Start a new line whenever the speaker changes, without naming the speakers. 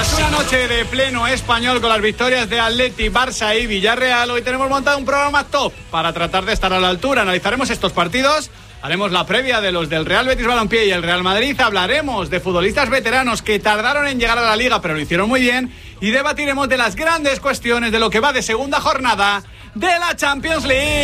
Tras una noche de pleno español con las victorias de Atleti, Barça y Villarreal, hoy tenemos montado un programa top para tratar de estar a la altura. Analizaremos estos partidos, haremos la previa de los del Real Betis Balompié y el Real Madrid, hablaremos de futbolistas veteranos que tardaron en llegar a la Liga pero lo hicieron muy bien y debatiremos de las grandes cuestiones de lo que va de segunda jornada de la Champions League.